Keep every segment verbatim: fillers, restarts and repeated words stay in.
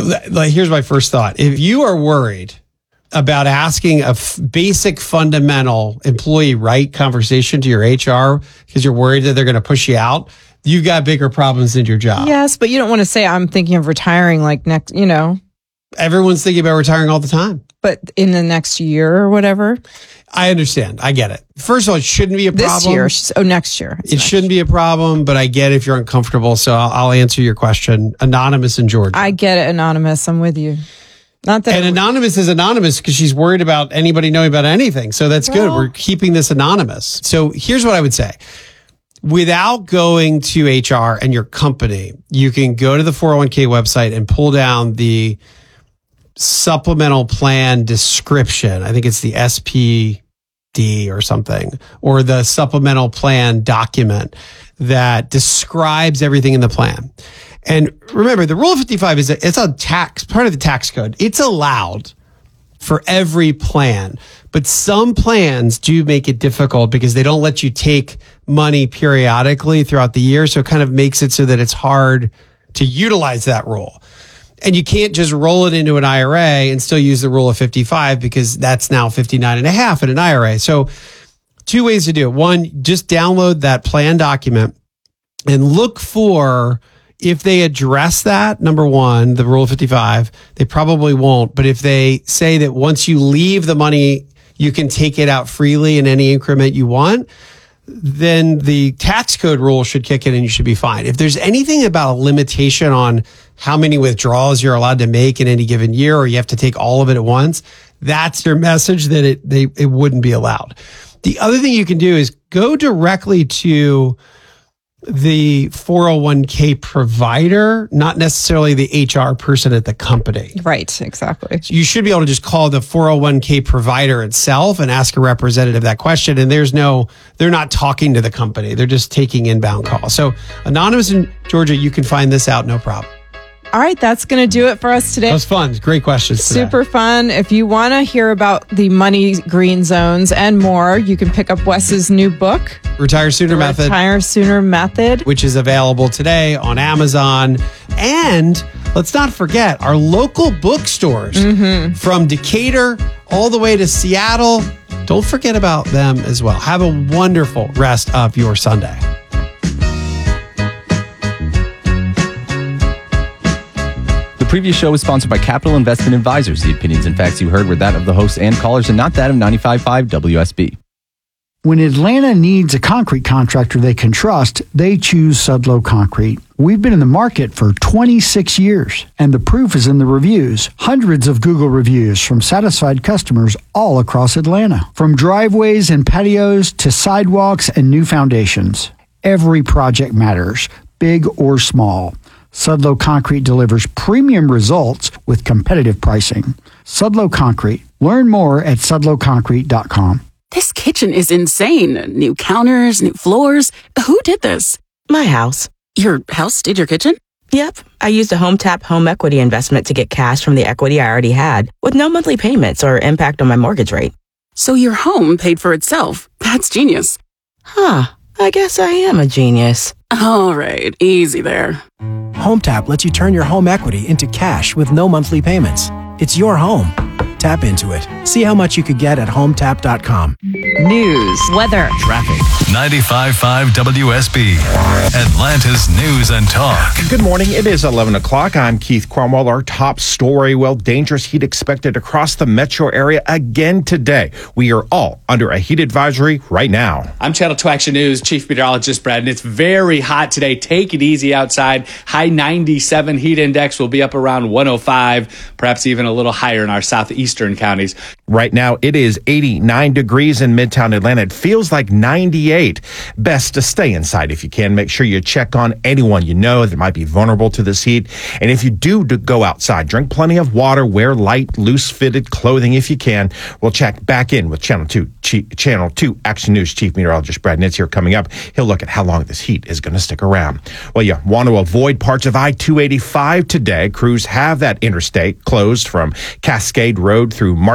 like, here's my first thought. If you are worried about asking a f- basic fundamental employee right conversation to your H R because you're worried that they're going to push you out, you've got bigger problems in your job. Yes, but you don't want to say, I'm thinking of retiring like next, you know. Everyone's thinking about retiring all the time. But in the next year or whatever. I understand. I get it. First of all, it shouldn't be a problem. This year. Oh, next year. It's it next shouldn't year. be a problem, but I get if you're uncomfortable. So I'll, I'll answer your question. Anonymous in Georgia. I get it, Anonymous. I'm with you. Not that. And Anonymous is anonymous because she's worried about anybody knowing about anything. So that's well, good. We're keeping this anonymous. So here's what I would say. Without going to H R and your company, you can go to the four oh one k website and pull down the supplemental plan description. I think it's the S P D or something, or the supplemental plan document that describes everything in the plan. And remember, the Rule of fifty-five is a, it's a tax, part of the tax code. It's allowed for every plan, but some plans do make it difficult because they don't let you take money periodically throughout the year. So it kind of makes it so that it's hard to utilize that rule. And you can't just roll it into an I R A and still use the Rule of fifty-five because that's now fifty-nine and a half in an I R A. So two ways to do it. One, just download that plan document and look for if they address that. Number one, the Rule of fifty-five, they probably won't. But if they say that once you leave the money, you can take it out freely in any increment you want, then the tax code rule should kick in and you should be fine. If there's anything about a limitation on how many withdrawals you're allowed to make in any given year, or you have to take all of it at once, that's their message that it they it wouldn't be allowed. The other thing you can do is go directly to the four oh one k provider, not necessarily the H R person at the company. Right, exactly. So you should be able to just call the four oh one k provider itself and ask a representative that question. And there's no, they're not talking to the company. They're just taking inbound calls. So Anonymous in Georgia, you can find this out, no problem. All right, that's going to do it for us today. That was fun. Great questions today. Super fun. If you want to hear about the money green zones and more, you can pick up Wes's new book, Retire Sooner Method. Retire Sooner Method. Which is available today on Amazon. And let's not forget our local bookstores mm-hmm. from Decatur all the way to Seattle. Don't forget about them as well. Have a wonderful rest of your Sunday. The previous show was sponsored by Capital Investment Advisors. The opinions and facts you heard were that of the hosts and callers and not that of ninety-five point five W S B. When Atlanta needs a concrete contractor they can trust, they choose Sudlow Concrete. We've been in the market for twenty-six years, and the proof is in the reviews. Hundreds of Google reviews from satisfied customers all across Atlanta. From driveways and patios to sidewalks and new foundations. Every project matters, big or small. Sudlow Concrete delivers premium results with competitive pricing. Sudlow Concrete. Learn more at sudlow concrete dot com. This kitchen is insane. New counters, new floors. Who did this? My house. Your house did your kitchen? Yep. I used a HomeTap home equity investment to get cash from the equity I already had with no monthly payments or impact on my mortgage rate. So your home paid for itself. That's genius. Huh. I guess I am a genius. All right. Easy there. HomeTap lets you turn your home equity into cash with no monthly payments. It's your home. Tap into it. See how much you could get at home tap dot com. News, weather, traffic. ninety-five point five W S B, Atlanta's news and talk. Good morning. It is eleven o'clock. I'm Keith Cromwell. Our top story, well, dangerous heat expected across the metro area again today. We are all under a heat advisory right now. I'm Channel two Action News Chief Meteorologist Brad, and it's very hot today. Take it easy outside. High ninety-seven heat index will be up around one oh five, perhaps even a little higher in our southeastern counties. Right now, it is eighty-nine degrees in Midtown Atlanta. It feels like ninety-eight. Best to stay inside if you can. Make sure you check on anyone you know that might be vulnerable to this heat. And if you do go outside, drink plenty of water, wear light, loose-fitted clothing if you can. We'll check back in with Channel two, Chief, Channel two Action News Chief Meteorologist Brad Nitz here coming up. He'll look at how long this heat is going to stick around. Well, you want to avoid parts of I two eighty-five today. Crews have that interstate closed from Cascade Road through Martin Luther King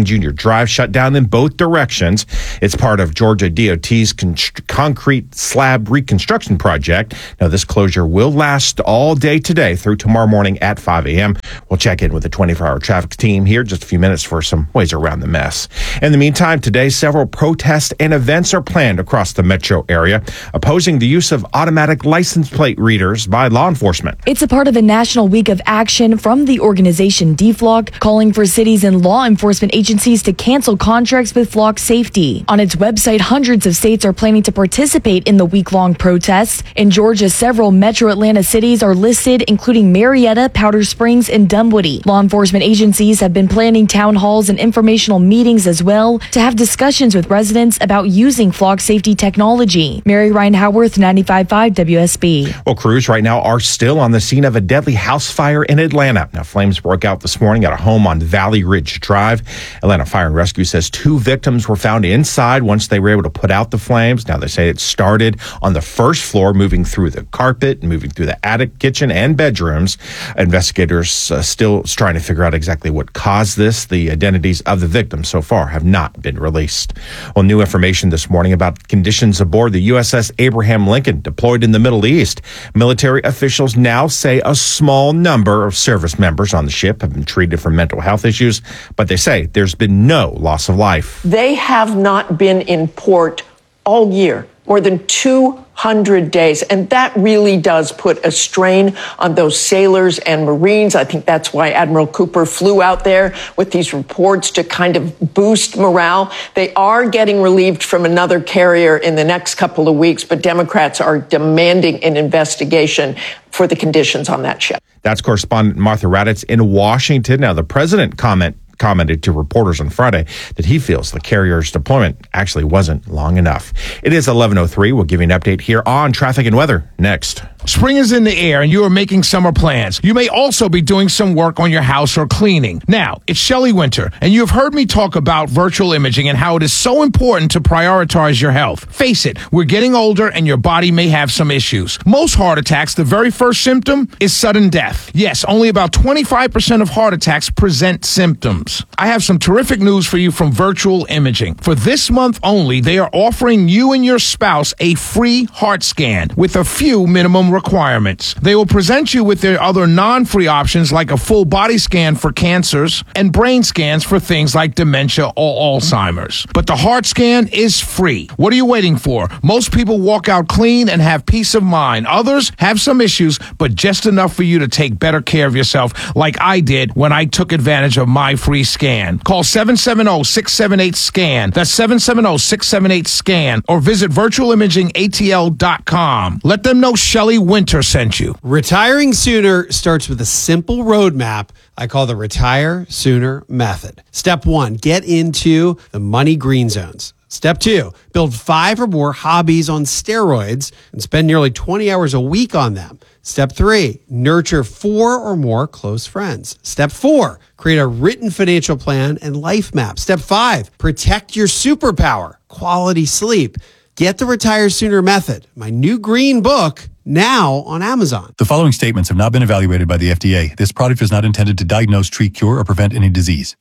King Junior Drive shut down in both directions. It's part of Georgia D O T's con- concrete slab reconstruction project. Now, this closure will last all day today through tomorrow morning at five a.m. We'll check in with the twenty-four hour traffic team here in just a few minutes for some ways around the mess. In the meantime, today, several protests and events are planned across the metro area, opposing the use of automatic license plate readers by law enforcement. It's a part of a national week of action from the organization DFLOC, calling for cities and law enforcement agencies to cancel contracts with Flock Safety. On its website, hundreds of states are planning to participate in the week-long protests. In Georgia, several metro Atlanta cities are listed, including Marietta, Powder Springs, and Dunwoody. Law enforcement agencies have been planning town halls and informational meetings as well to have discussions with residents about using Flock Safety technology. Mary Ryan Howarth, ninety-five point five W S B. Well, crews right now are still on the scene of a deadly house fire in Atlanta. Now, flames broke out this morning at a home on Valley Ridge Drive. Atlanta Fire and Rescue says two victims were found inside once they were able to put out the flames. Now, they say it started on the first floor, moving through the carpet, moving through the attic, kitchen, and bedrooms. Investigators uh, still trying to figure out exactly what caused this. The identities of the victims so far have not been released. Well, new information this morning about conditions aboard the U S S Abraham Lincoln deployed in the Middle East. Military officials now say a small number of service members on the ship have been treated for mental health issues, but they say there's been no loss of life. They have not been in port all year, more than two hundred days. And that really does put a strain on those sailors and Marines. I think that's why Admiral Cooper flew out there with these reports to kind of boost morale. They are getting relieved from another carrier in the next couple of weeks, but Democrats are demanding an investigation for the conditions on that ship. That's correspondent Martha Raddatz in Washington. Now, the president comment commented to reporters on Friday that he feels the carrier's deployment actually wasn't long enough. It is eleven oh three. We'll give you an update here on traffic and weather next. Spring is in the air and you are making summer plans. You may also be doing some work on your house or cleaning. Now, it's Shelley Winter, and you have heard me talk about virtual imaging and how it is so important to prioritize your health. Face it, we're getting older and your body may have some issues. Most heart attacks, the very first symptom is sudden death. Yes, only about twenty-five percent of heart attacks present symptoms. I have some terrific news for you from Virtual Imaging. For this month only, they are offering you and your spouse a free heart scan with a few minimum requirements. They will present you with their other non-free options like a full body scan for cancers and brain scans for things like dementia or Alzheimer's. But the heart scan is free. What are you waiting for? Most people walk out clean and have peace of mind. Others have some issues, but just enough for you to take better care of yourself, like I did when I took advantage of my free scan. Call seven seven zero, six seven eight, SCAN. That's seven seven zero, six seven eight, SCAN. Or visit virtual imaging A T L dot com. Let them know Shelley Winter sent you. Retiring sooner starts with a simple roadmap I call the Retire Sooner Method. Step one, get into the money green zones. Step two, build five or more hobbies on steroids and spend nearly twenty hours a week on them. Step three, nurture four or more close friends. Step four, create a written financial plan and life map. Step five, protect your superpower, quality sleep. Get the Retire Sooner Method, my new green book, now on Amazon. The following statements have not been evaluated by the F D A. This product is not intended to diagnose, treat, cure, or prevent any disease.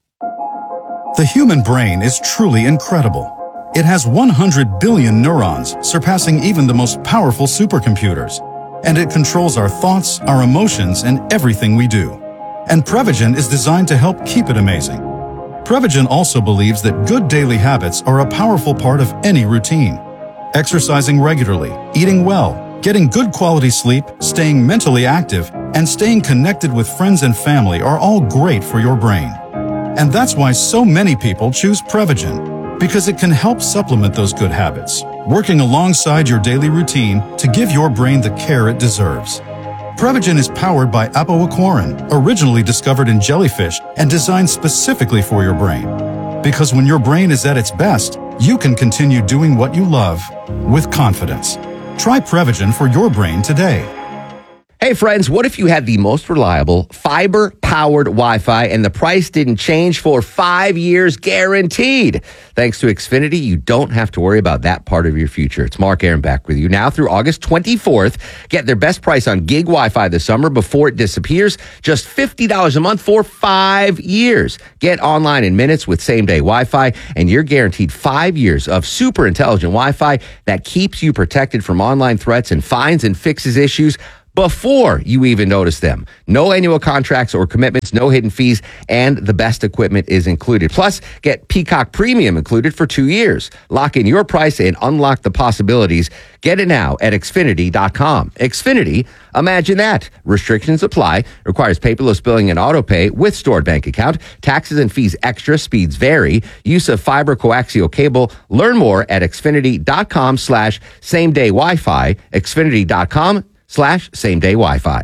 The human brain is truly incredible. It has one hundred billion neurons, surpassing even the most powerful supercomputers. And it controls our thoughts, our emotions, and everything we do. And Prevagen is designed to help keep it amazing. Prevagen also believes that good daily habits are a powerful part of any routine. Exercising regularly, eating well, getting good quality sleep, staying mentally active, and staying connected with friends and family are all great for your brain. And that's why so many people choose Prevagen, because it can help supplement those good habits, working alongside your daily routine to give your brain the care it deserves. Prevagen is powered by apoaquarin, originally discovered in jellyfish and designed specifically for your brain. Because when your brain is at its best, you can continue doing what you love with confidence. Try Prevagen for your brain today. Hey, friends, what if you had the most reliable fiber-powered Wi-Fi and the price didn't change for five years guaranteed? Thanks to Xfinity, you don't have to worry about that part of your future. It's Mark Aaron back with you now through August twenty-fourth. Get their best price on gig Wi-Fi this summer before it disappears. Just fifty dollars a month for five years. Get online in minutes with same-day Wi-Fi, and you're guaranteed five years of super intelligent Wi-Fi that keeps you protected from online threats and finds and fixes issues before you even notice them. No annual contracts or commitments, no hidden fees, and the best equipment is included. Plus, get Peacock Premium included for two years. Lock in your price and unlock the possibilities. Get it now at Xfinity dot com. Xfinity, imagine that. Restrictions apply. Requires paperless billing and auto pay with stored bank account. Taxes and fees extra. Speeds vary. Use of fiber coaxial cable. Learn more at Xfinity dot com slash same day Wi-Fi. Xfinity dot com slash same day Wi-Fi.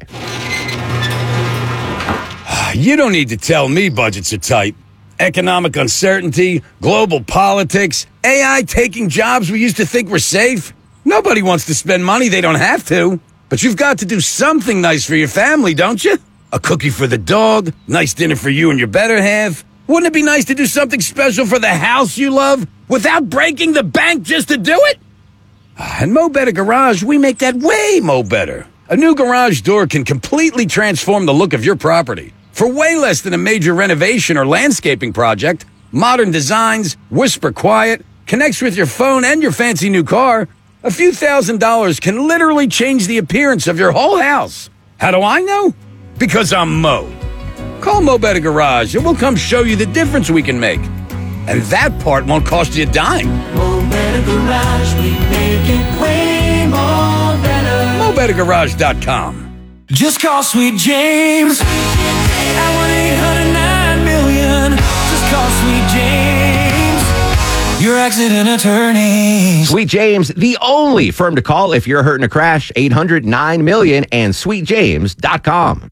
You don't need to tell me budgets are tight. Economic uncertainty, global politics, A I taking jobs we used to think were safe. Nobody wants to spend money they don't have to. But you've got to do something nice for your family, don't you? A cookie for the dog, nice dinner for you and your better half. Wouldn't it be nice to do something special for the house you love without breaking the bank just to do it? At Mo Better Garage, we make that way mo better. A new garage door can completely transform the look of your property. For way less than a major renovation or landscaping project, modern designs, whisper quiet, connects with your phone and your fancy new car, a few thousand dollars can literally change the appearance of your whole house. How do I know? Because I'm Mo. Call Mo Better Garage and we'll come show you the difference we can make. And that part won't cost you a dime. Mo Better Garage, we make it way more better. Mo Better Garage dot com. Just call Sweet James at one eight hundred nine million. Just call Sweet James, your accident attorney. Sweet James, the only firm to call if you're hurt in a crash. eight hundred nine million and sweet james dot com.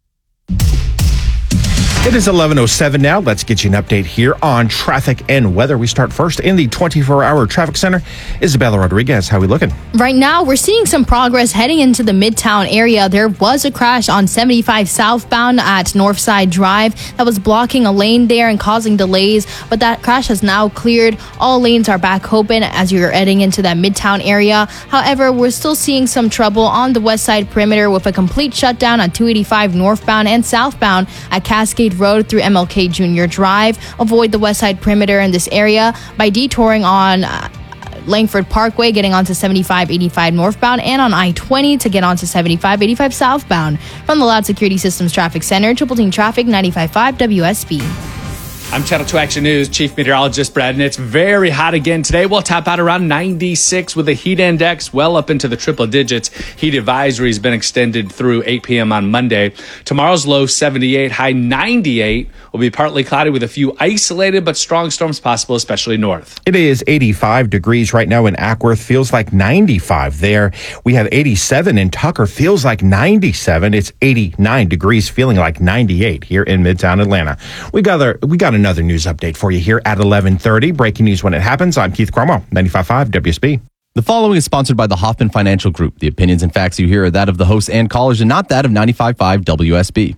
It is eleven oh seven now. Let's get you an update here on traffic and weather. We start first in the twenty-four hour traffic center. Isabella Rodriguez, how are we looking? Right now, we're seeing some progress heading into the Midtown area. There was a crash on seventy-five southbound at Northside Drive that was blocking a lane there and causing delays, but that crash has now cleared. All lanes are back open as you're heading into that Midtown area. However, we're still seeing some trouble on the west side perimeter with a complete shutdown on two eighty-five northbound and southbound at Cascade Road through M L K Junior Drive. Avoid the west side perimeter in this area by detouring on uh, Langford Parkway, getting onto seventy-five eighty-five northbound, and on I twenty to get onto seventy-five eighty-five southbound. From the Loud Security Systems Traffic Center, Triple Team Traffic, ninety-five point five W S B. I'm Channel two Action News Chief Meteorologist Brad, and it's very hot again today. We'll top out around ninety-six with the heat index well up into the triple digits. Heat advisory has been extended through eight p.m. on Monday. Tomorrow's low seventy-eight, high ninety-eight. Will be partly cloudy with a few isolated but strong storms possible, especially north. It is eighty-five degrees right now in Ackworth. Feels like ninety-five there. We have eighty-seven in Tucker. Feels like ninety-seven. It's eighty-nine degrees, feeling like ninety-eight here in Midtown Atlanta. We got our, we got another news update for you here at eleven thirty. Breaking news when it happens. I'm Keith Cromwell, ninety-five point five W S B. The following is sponsored by the Hoffman Financial Group. The opinions and facts you hear are that of the hosts and callers and not that of ninety-five point five W S B.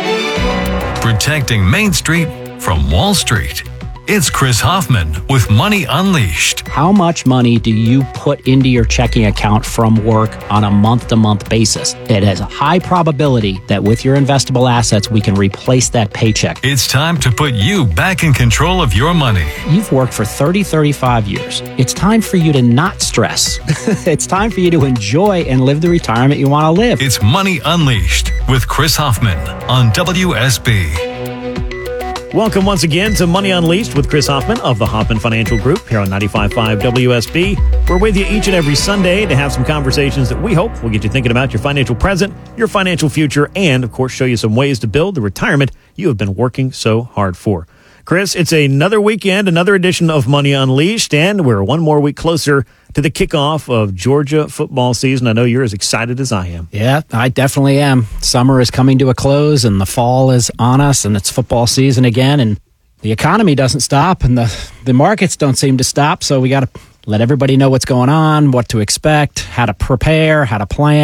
Protecting Main Street from Wall Street. It's Chris Hoffman with Money Unleashed. How much money do you put into your checking account from work on a month-to-month basis? It has a high probability that with your investable assets, we can replace that paycheck. It's time to put you back in control of your money. You've worked for thirty, thirty-five years. It's time for you to not stress. It's time for you to enjoy and live the retirement you want to live. It's Money Unleashed with Chris Hoffman on W S B. Welcome once again to Money Unleashed with Chris Hoffman of the Hoffman Financial Group here on ninety-five point five W S B. We're with you each and every Sunday to have some conversations that we hope will get you thinking about your financial present, your financial future, and, of course, show you some ways to build the retirement you have been working so hard for. Chris, it's another weekend, another edition of Money Unleashed, and we're one more week closer to the kickoff of Georgia football season. I know you're as excited as I am. Yeah, I definitely am. Summer is coming to a close, and the fall is on us, and it's football season again, and the economy doesn't stop, and the, the markets don't seem to stop, so we got to let everybody know what's going on, what to expect, how to prepare, how to plan.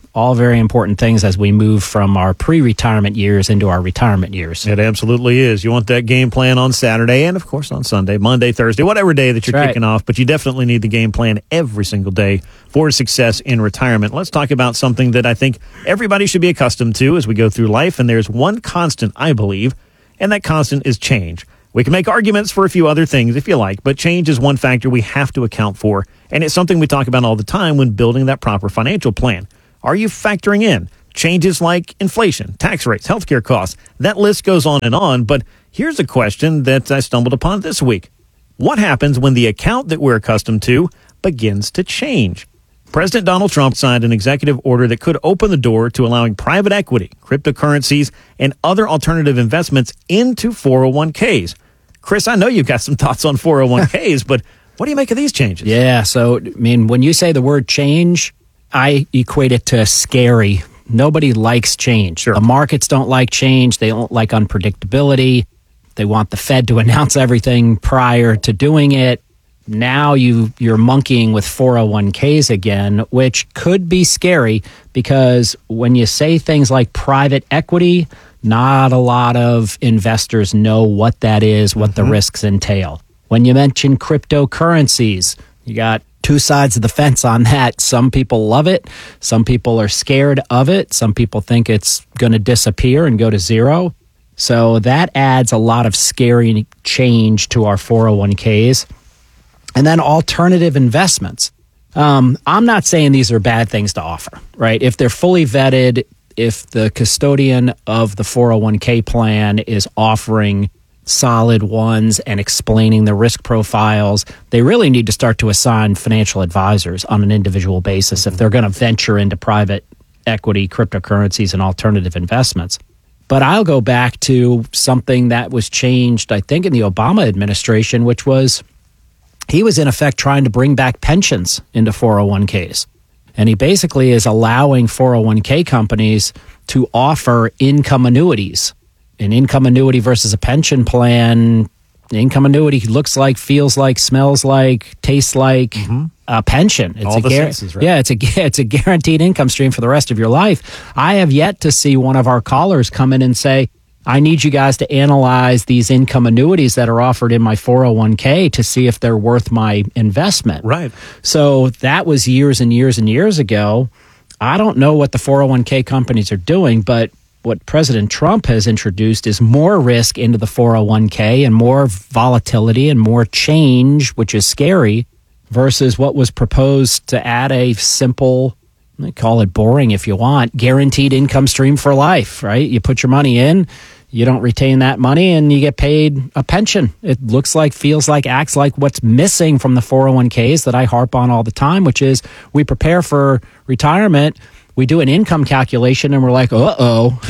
all very important things as we move from our pre-retirement years into our retirement years. It absolutely is. You want that game plan on Saturday and, of course, on Sunday, Monday, Thursday, whatever day that you're That's right. kicking off. But you definitely need the game plan every single day for success in retirement. Let's talk about something that I think everybody should be accustomed to as we go through life. And there's one constant, I believe, and that constant is change. We can make arguments for a few other things if you like, but change is one factor we have to account for. And it's something we talk about all the time when building that proper financial plan. Are you factoring in changes like inflation, tax rates, healthcare costs? That list goes on and on, but here's a question that I stumbled upon this week. What happens when the account that we're accustomed to begins to change? President Donald Trump signed an executive order that could open the door to allowing private equity, cryptocurrencies, and other alternative investments into four oh one k's. Chris, I know you've got some thoughts on four oh one k's, but what do you make of these changes? Yeah, so, I mean, when you say the word change, I equate it to scary. Nobody likes change. Sure. The markets don't like change. They don't like unpredictability. They want the Fed to announce everything prior to doing it. Now you, you're monkeying with four oh one k's again, which could be scary because when you say things like private equity, not a lot of investors know what that is, what mm-hmm. the risks entail. When you mention cryptocurrencies, you got two sides of the fence on that. Some people love it. Some people are scared of it. Some people think it's going to disappear and go to zero. So that adds a lot of scary change to our four oh one k's. And then alternative investments. Um, I'm not saying these are bad things to offer, right? If they're fully vetted, if the custodian of the four oh one k plan is offering solid ones and explaining the risk profiles, they really need to start to assign financial advisors on an individual basis if they're going to venture into private equity, cryptocurrencies, and alternative investments. But I'll go back to something that was changed, I think, in the Obama administration, which was he was in effect trying to bring back pensions into four oh one k's. And he basically is allowing four oh one k companies to offer income annuities. An income annuity versus a pension plan, income annuity looks like, feels like, smells like, tastes like mm-hmm. a pension. It's All a the gar- senses, right? Yeah, it's a, it's a guaranteed income stream for the rest of your life. I have yet to see one of our callers come in and say, I need you guys to analyze these income annuities that are offered in my four oh one k to see if they're worth my investment. Right. So that was years and years and years ago. I don't know what the four oh one k companies are doing, but what President Trump has introduced is more risk into the four oh one k and more volatility and more change, which is scary, versus what was proposed to add a simple, call it boring if you want, guaranteed income stream for life, right? You put your money in, you don't retain that money, and you get paid a pension. It looks like, feels like, acts like what's missing from the four oh one k's that I harp on all the time, which is we prepare for retirement, we do an income calculation, and we're like, uh-oh,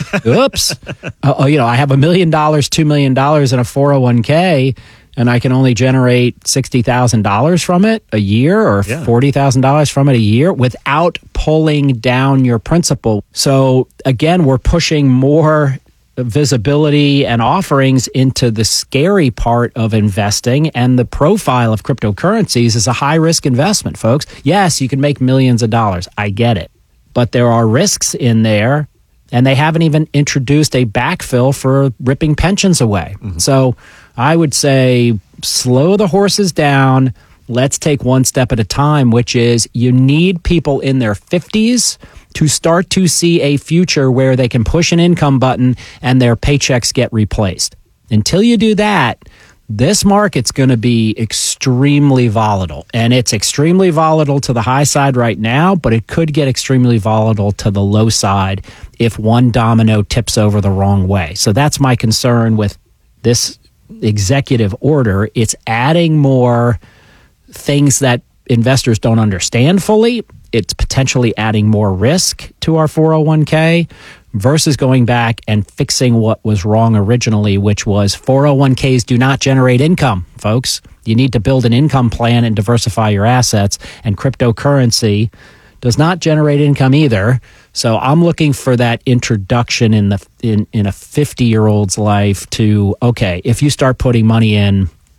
oops. Uh-oh, you know, I have a million dollars, two million dollars in a four oh one k, and I can only generate sixty thousand dollars from it a year or yeah. forty thousand dollars from it a year without pulling down your principal. So again, we're pushing more visibility and offerings into the scary part of investing, and the profile of cryptocurrencies is a high-risk investment, folks. Yes, you can make millions of dollars. I get it. But there are risks in there, and they haven't even introduced a backfill for ripping pensions away. Mm-hmm. So I would say slow the horses down. Let's take one step at a time, which is you need people in their fifties to start to see a future where they can push an income button and their paychecks get replaced. Until you do that, this market's going to be extremely volatile. And it's extremely volatile to the high side right now, but it could get extremely volatile to the low side if one domino tips over the wrong way. So that's my concern with this executive order. It's adding more things that investors don't understand fully. It's potentially adding more risk to our four oh one k versus going back and fixing what was wrong originally, which was four oh one k's do not generate income, folks. You need to build an income plan and diversify your assets, and cryptocurrency does not generate income either. So I'm looking for that introduction in the in, in a fifty-year-old's life to, okay, if you start putting money in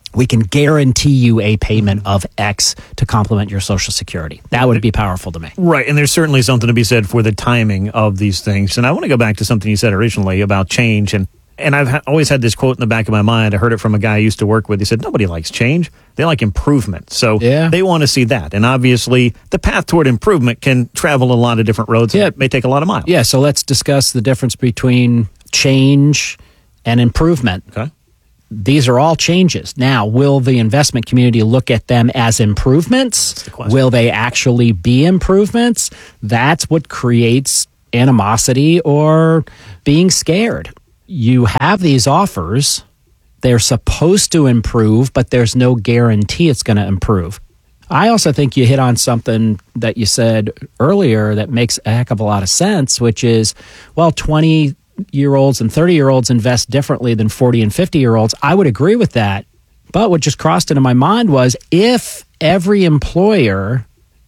we can guarantee you a payment of X to complement your Social Security. That would be powerful to me. Right, and there's certainly something to be said for the timing of these things. And I want to go back to something you said originally about change. And, and I've ha- always had this quote in the back of my mind. I heard it from a guy I used to work with. He said, nobody likes change. They like improvement. So yeah. they want to see that. And obviously, the path toward improvement can travel a lot of different roads. Yeah. And it may take a lot of miles. Yeah, so let's discuss the difference between change and improvement. Okay. These are all changes. Now, will the investment community look at them as improvements? The will they actually be improvements? That's what creates animosity or being scared. You have these offers. They're supposed to improve, but there's no guarantee it's going to improve. I also think you hit on something that you said earlier that makes a heck of a lot of sense, which is, well, twenty year olds and thirty year olds invest differently than forty and fifty year olds. I would agree with that. But what just crossed into my mind was if every employer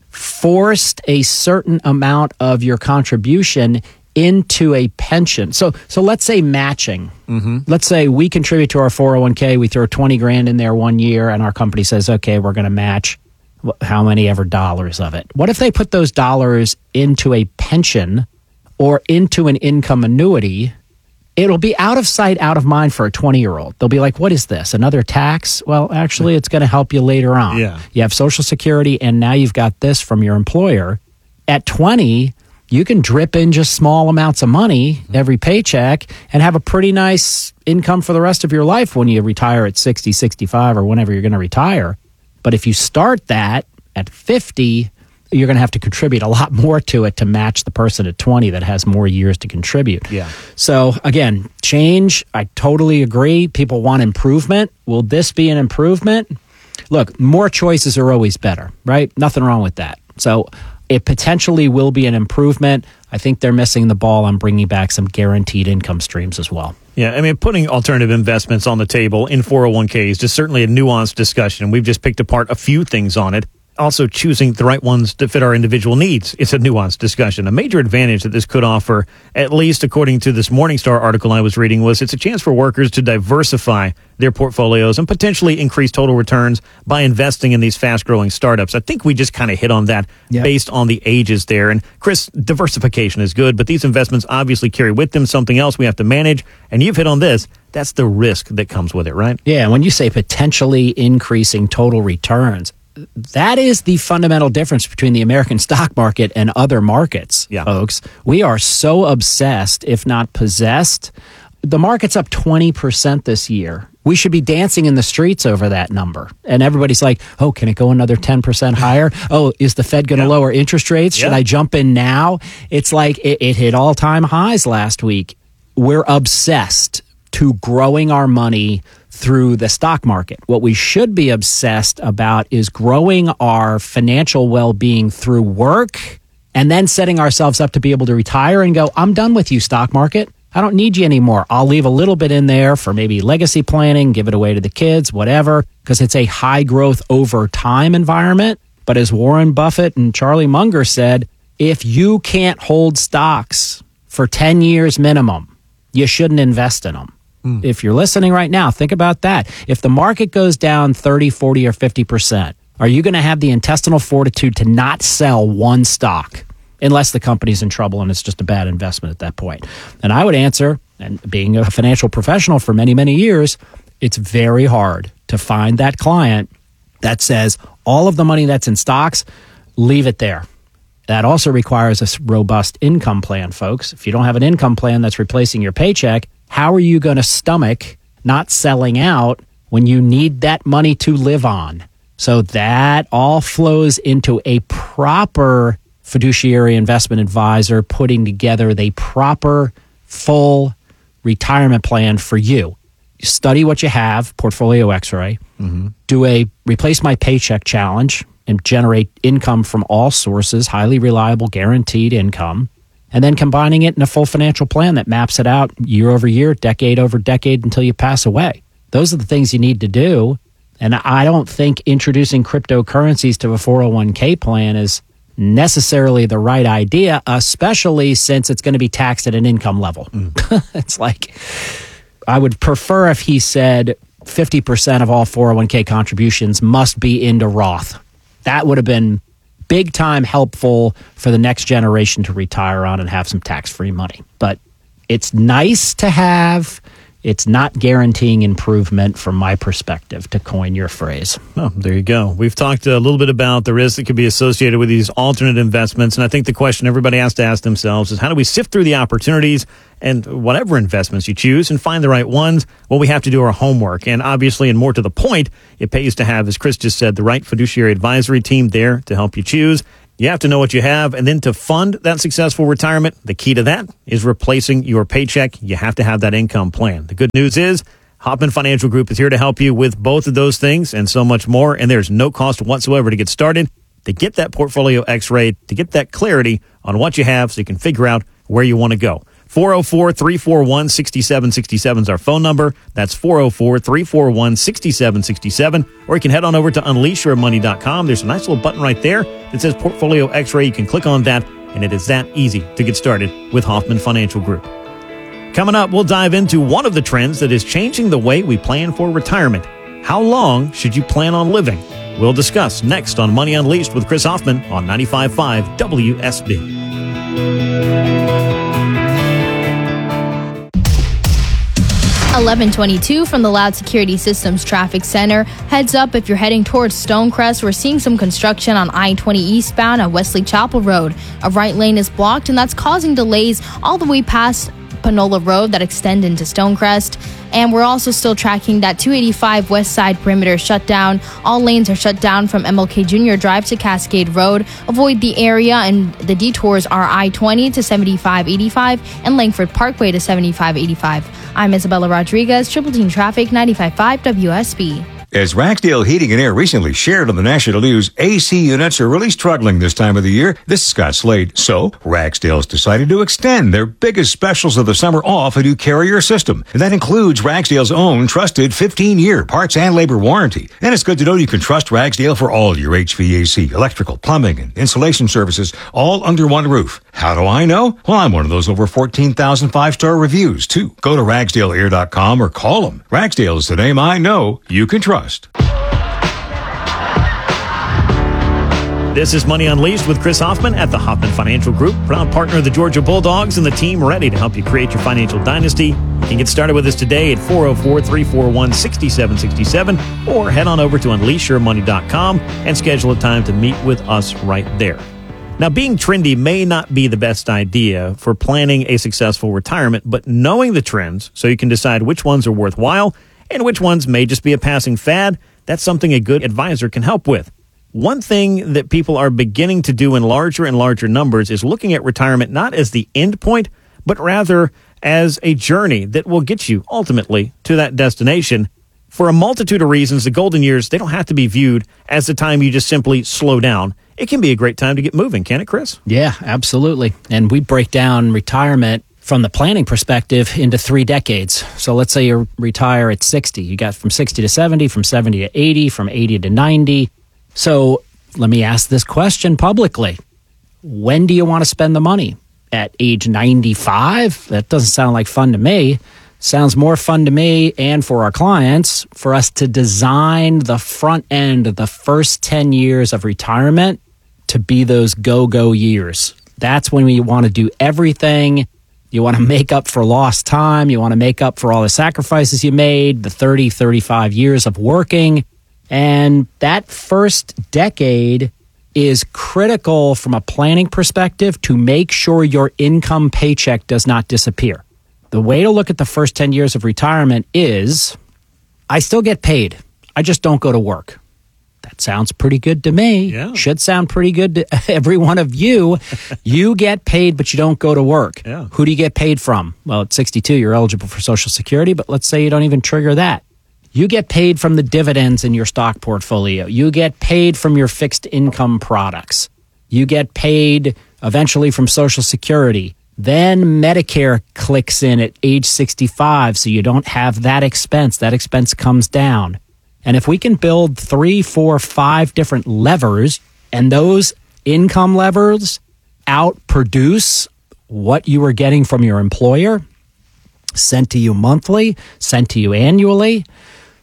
forced a certain amount of your contribution into a pension. So so let's say matching. Mm-hmm. Let's say we contribute to our four oh one k, we throw twenty grand in there one year and our company says, okay, we're going to match how many ever dollars of it. What if they put those dollars into a pension or into an income annuity? It'll be out of sight, out of mind for a twenty-year-old. They'll be like, what is this, another tax? Well, actually, it's going to help you later on. Yeah. You have Social Security, and now you've got this from your employer. At twenty, you can drip in just small amounts of money every paycheck and have a pretty nice income for the rest of your life when you retire at sixty, sixty-five, or whenever you're going to retire. But if you start that at fifty, you're going to have to contribute a lot more to it to match the person at twenty that has more years to contribute. Yeah. So again, change, I totally agree. People want improvement. Will this be an improvement? Look, more choices are always better, right? Nothing wrong with that. So it potentially will be an improvement. I think they're missing the ball on bringing back some guaranteed income streams as well. Yeah, I mean, putting alternative investments on the table in four oh one k is just certainly a nuanced discussion. We've just picked apart a few things on it. Also, choosing the right ones to fit our individual needs. It's a nuanced discussion. A major advantage that this could offer, at least according to this Morningstar article I was reading, was it's a chance for workers to diversify their portfolios and potentially increase total returns by investing in these fast-growing startups. I think we just kind of hit on that yep. based on the ages there. And Chris, diversification is good, but these investments obviously carry with them something else we have to manage. And you've hit on this. That's the risk that comes with it, right? Yeah, when you say potentially increasing total returns, that is the fundamental difference between the American stock market and other markets, yeah. folks. We are so obsessed, if not possessed. The market's up twenty percent this year. We should be dancing in the streets over that number. And everybody's like, oh, can it go another ten percent higher? Oh, is the Fed going to yeah. lower interest rates? Should yeah. I jump in now? It's like it, it hit all-time highs last week. We're obsessed to growing our money through the stock market. What we should be obsessed about is growing our financial well-being through work and then setting ourselves up to be able to retire and go, I'm done with you, stock market. I don't need you anymore. I'll leave a little bit in there for maybe legacy planning, give it away to the kids, whatever, because it's a high growth over time environment. But as Warren Buffett and Charlie Munger said, if you can't hold stocks for ten years minimum, you shouldn't invest in them. Mm. If you're listening right now, think about that. If the market goes down thirty, forty, or fifty percent, are you going to have the intestinal fortitude to not sell one stock unless the company's in trouble and it's just a bad investment at that point? And I would answer, and being a financial professional for many, many years, it's very hard to find that client that says all of the money that's in stocks, leave it there. That also requires a robust income plan, folks. If you don't have an income plan that's replacing your paycheck, how are you going to stomach not selling out when you need that money to live on? So that all flows into a proper fiduciary investment advisor putting together the proper full retirement plan for you. You study what you have, portfolio x-ray, mm-hmm. do a replace my paycheck challenge and generate income from all sources, highly reliable, guaranteed income. And then combining it in a full financial plan that maps it out year over year, decade over decade until you pass away. Those are the things you need to do. And I don't think introducing cryptocurrencies to a four oh one k plan is necessarily the right idea, especially since it's going to be taxed at an income level. Mm. It's like, I would prefer if he said, fifty percent of all four oh one k contributions must be into Roth. That would have been big time helpful for the next generation to retire on and have some tax-free money. But it's nice to have. It's not guaranteeing improvement from my perspective, to coin your phrase. Oh, there you go. We've talked a little bit about the risks that could be associated with these alternate investments. And I think the question everybody has to ask themselves is, how do we sift through the opportunities and whatever investments you choose and find the right ones? Well, we have to do our homework. And obviously, and more to the point, it pays to have, as Chris just said, the right fiduciary advisory team there to help you choose. You have to know what you have, and then to fund that successful retirement, the key to that is replacing your paycheck. You have to have that income plan. The good news is Hoffman Financial Group is here to help you with both of those things and so much more, and there's no cost whatsoever to get started, to get that portfolio x-ray, to get that clarity on what you have so you can figure out where you want to go. four oh four, three four one, six seven six seven is our phone number. That's four oh four, three four one, six seven six seven. Or you can head on over to unleash your money dot com. There's a nice little button right there that says Portfolio X-Ray. You can click on that, and it is that easy to get started with Hoffman Financial Group. Coming up, we'll dive into one of the trends that is changing the way we plan for retirement. How long should you plan on living? We'll discuss next on Money Unleashed with Chris Hoffman on ninety-five point five W S B. eleven twenty-two from the Loud Security Systems Traffic Center. Heads up if you're heading towards Stonecrest. We're seeing some construction on I twenty eastbound at Wesley Chapel Road. A right lane is blocked, and that's causing delays all the way past Panola Road that extend into Stonecrest. And we're also still tracking that two eighty-five West Side perimeter shutdown. All lanes are shut down from M L K Junior Drive to Cascade Road. Avoid the area, and the detours are I twenty to seventy-five eighty-five and Langford Parkway to seventy-five eighty-five. I'm Isabella Rodriguez, Triple Team Traffic, ninety-five point five W S B. As Ragsdale Heating and Air recently shared on the national news, A C units are really struggling this time of the year. This is Scott Slade. So, Ragsdale's decided to extend their biggest specials of the summer off a new Carrier system. And that includes Ragsdale's own trusted fifteen-year parts and labor warranty. And it's good to know you can trust Ragsdale for all your H V A C, electrical, plumbing, and insulation services, all under one roof. How do I know? Well, I'm one of those over fourteen thousand five-star reviews, too. Go to ragsdale air dot com or call them. Ragsdale is the name I know you can trust. This is Money Unleashed with Chris Hoffman at the Hoffman Financial Group, proud partner of the Georgia Bulldogs and the team ready to help you create your financial dynasty. You can get started with us today at four oh four, three four one, six seven six seven or head on over to unleash your money dot com and schedule a time to meet with us right there. Now, being trendy may not be the best idea for planning a successful retirement, but knowing the trends so you can decide which ones are worthwhile and which ones may just be a passing fad, that's something a good advisor can help with. One thing that people are beginning to do in larger and larger numbers is looking at retirement not as the end point, but rather as a journey that will get you ultimately to that destination. For a multitude of reasons, the golden years, they don't have to be viewed as the time you just simply slow down. It can be a great time to get moving, can it, Chris? Yeah, absolutely. And we break down retirement from the planning perspective into three decades. So let's say you retire at sixty. You got from sixty to seventy, from seventy to eighty, from eighty to ninety. So let me ask this question publicly. When do you want to spend the money? At age ninety-five? That doesn't sound like fun to me. Sounds more fun to me and for our clients for us to design the front end of the first ten years of retirement to be those go-go years. That's when we want to do everything. You want to make up for lost time. You want to make up for all the sacrifices you made, the thirty, thirty-five years of working. And that first decade is critical from a planning perspective to make sure your income paycheck does not disappear. The way to look at the first ten years of retirement is, I still get paid. I just don't go to work. That sounds pretty good to me. Yeah. Should sound pretty good to every one of you. You get paid, but you don't go to work. Yeah. Who do you get paid from? Well, at sixty-two, you're eligible for Social Security, but let's say you don't even trigger that. You get paid from the dividends in your stock portfolio. You get paid from your fixed income products. You get paid eventually from Social Security. Then Medicare clicks in at age sixty-five, so you don't have that expense. That expense comes down. And if we can build three, four, five different levers, and those income levers outproduce what you were getting from your employer, sent to you monthly, sent to you annually,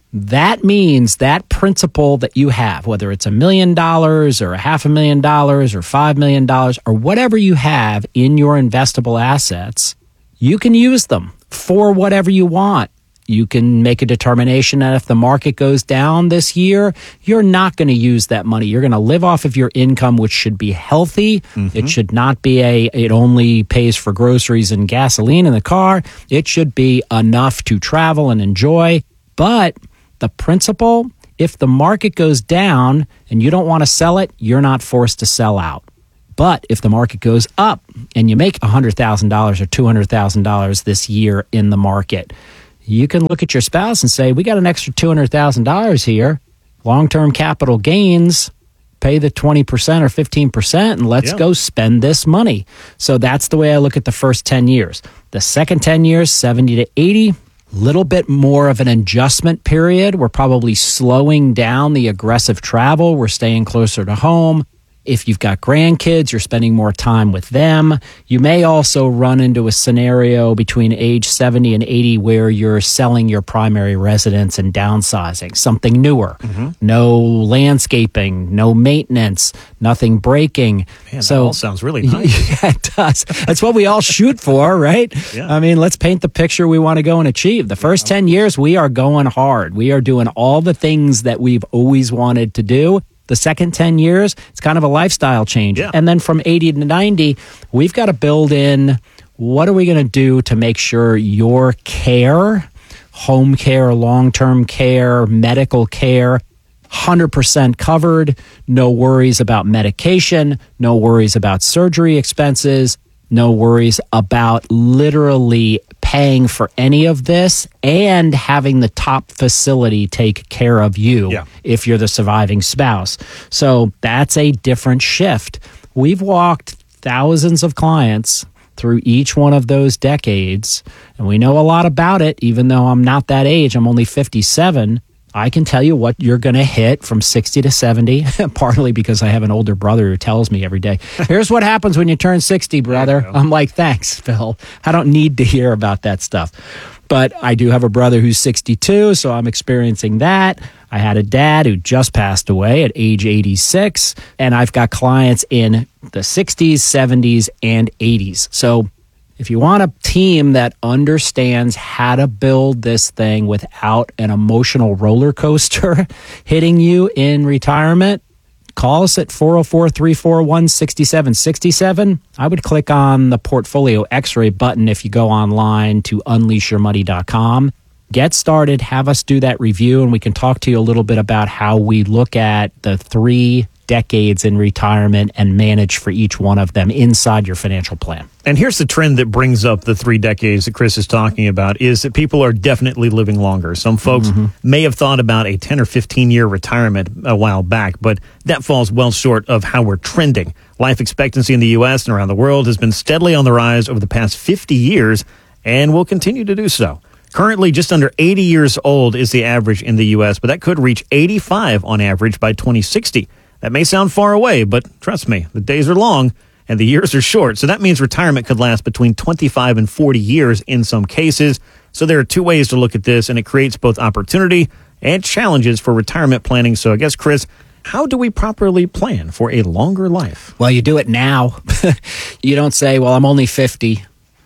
That means that principal that you have, whether it's a million dollars or a half a million dollars or five million dollars or whatever you have in your investable assets, you can use them for whatever you want. You can make a determination that if the market goes down this year, you're not going to use that money. You're going to live off of your income, which should be healthy. Mm-hmm. It should not be a, it only pays for groceries and gasoline in the car. It should be enough to travel and enjoy. But the principle, if the market goes down and you don't want to sell it, you're not forced to sell out. But if the market goes up and you make one hundred thousand dollars or two hundred thousand dollars this year in the market, you can look at your spouse and say, we got an extra two hundred thousand dollars here. Long-term capital gains, pay the twenty percent or fifteen percent and let's Yeah. go spend this money. So that's the way I look at the first ten years. The second ten years, seventy to eighty, little bit more of an adjustment period. We're probably slowing down the aggressive travel. We're staying closer to home. If you've got grandkids, you're spending more time with them. You may also run into a scenario between age seventy and eighty where you're selling your primary residence and downsizing, something newer. Mm-hmm. No landscaping, no maintenance, nothing breaking. Man, so that all sounds really nice. Yeah, it does. That's what we all shoot for, right? Yeah. I mean, let's paint the picture we want to go and achieve. The first ten years, we are going hard. We are doing all the things that we've always wanted to do. The second ten years, it's kind of a lifestyle change. Yeah. And then from eighty to ninety, we've got to build in what are we going to do to make sure your care, home care, long-term care, medical care, one hundred percent covered, no worries about medication, no worries about surgery expenses, no worries about literally paying for any of this and having the top facility take care of you Yeah. if you're the surviving spouse. So that's a different shift. We've walked thousands of clients through each one of those decades, and we know a lot about it, even though I'm not that age. I'm only fifty-seven. I can tell you what you're going to hit from sixty to seventy, partly because I have an older brother who tells me every day, here's what happens when you turn sixty, brother. I'm like, thanks, Phil. I don't need to hear about that stuff. But I do have a brother who's sixty-two, so I'm experiencing that. I had a dad who just passed away at age eighty-six, and I've got clients in the sixties, seventies, and eighties. So if you want a team that understands how to build this thing without an emotional roller coaster hitting you in retirement, call us at four oh four, three four one, six seven six seven. I would click on the Portfolio X-ray button if you go online to unleash your money dot com. Get started, have us do that review, and we can talk to you a little bit about how we look at the three decades in retirement and manage for each one of them inside your financial plan. And here's the trend that brings up the three decades that Chris is talking about is that people are definitely living longer. Some folks mm-hmm. may have thought about a ten or fifteen year retirement a while back, but that falls well short of how we're trending. Life expectancy in the U S and around the world has been steadily on the rise over the past fifty years and will continue to do so. Currently, just under eighty years old is the average in the U S, but that could reach eighty-five on average by twenty sixty. That may sound far away, but trust me, the days are long and the years are short. So that means retirement could last between twenty-five and forty years in some cases. So there are two ways to look at this, and it creates both opportunity and challenges for retirement planning. So I guess, Chris, how do we properly plan for a longer life? Well, you do it now. You don't say, well, I'm only fifty